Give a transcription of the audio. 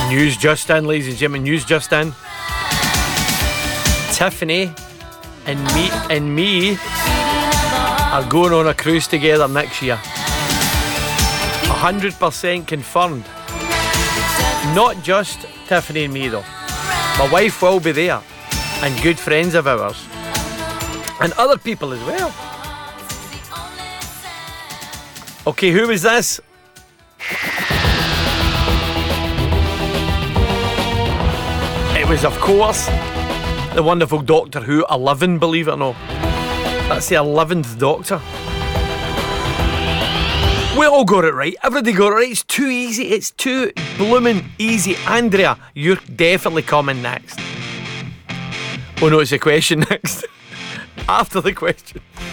News just in, ladies and gentlemen. News just in. Tiffany and me are going on a cruise together next year. 100% confirmed. Not just Tiffany and me though. My wife will be there, and good friends of ours, and other people as well. Okay, who was this? It was, of course, the wonderful Doctor Who 11, believe it or not. That's the 11th Doctor. We all got it right. Everybody got it right. It's too easy. It's too blooming easy. Andrea, you're definitely coming next. Oh no, it's a question next. After the question.